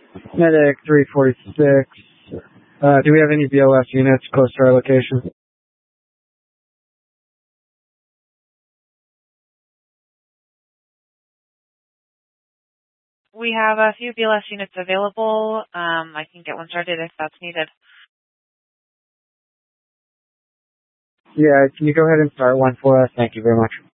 Medic 346. Do we have any BLS units close to our location? We have a few BLS units available. I can get one started if that's needed. Yeah, can you go ahead and start one for us? Thank you very much.